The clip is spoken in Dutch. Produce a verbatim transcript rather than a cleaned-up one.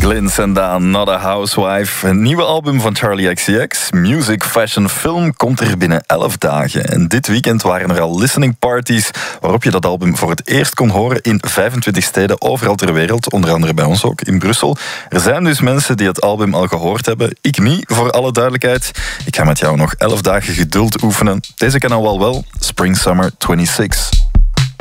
Glintz en Daan, Not a Housewife. Een nieuwe album van Charli X C X, Music, Fashion, Film, komt er binnen elf dagen. En dit weekend waren er al listening parties waarop je dat album voor het eerst kon horen in vijfentwintig steden overal ter wereld, onder andere bij ons ook, in Brussel. Er zijn dus mensen die het album al gehoord hebben. Ik niet, voor alle duidelijkheid. Ik ga met jou nog elf dagen geduld oefenen. Deze kan al wel wel, Spring Summer tweeëntwintig.